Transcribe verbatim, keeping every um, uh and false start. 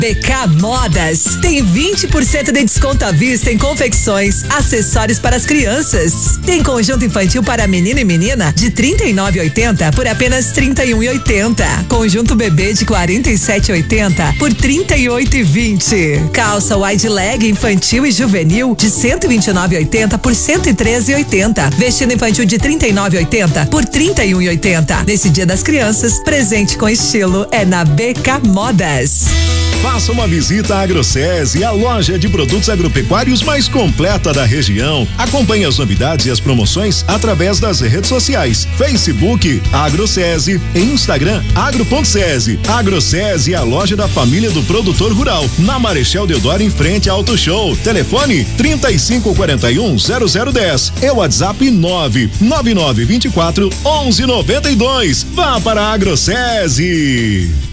B K Modas tem vinte por cento de desconto à vista em confecções, acessórios para as crianças. Tem conjunto infantil para menino e menina de trinta e nove e oitenta por apenas trinta e um e oitenta. Conjunto bebê de quarenta e sete e oitenta por trinta e oito e vinte. Calça wide leg infantil e juvenil de cento e vinte e nove e oitenta por cento e treze e oitenta. Vestido infantil de trinta e nove e oitenta por trinta e um e oitenta. Nesse Dia das Crianças, presente com estilo é na B K Modas. Faça uma visita à AgroSese, a loja de produtos agropecuários mais completa da região. Acompanhe as novidades e as promoções através das redes sociais: Facebook AgroSese e Instagram agro.sese. AgroSese é a loja da família do produtor rural, na Marechal Deodoro, em frente ao Auto Show. Telefone trinta e cinco quarenta e um zero zero dez. É o WhatsApp nove nove nove vinte e quatro onze noventa e dois. Vá para a AgroSese.